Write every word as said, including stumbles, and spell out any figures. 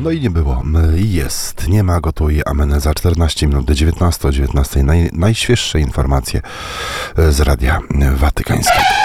No i nie było. I jest. Nie ma, gotuje. Amen. Za czternaście minut do dziewiętnastej o dziewiętnastej naj, najświeższe informacje z Radia Watykańskiego.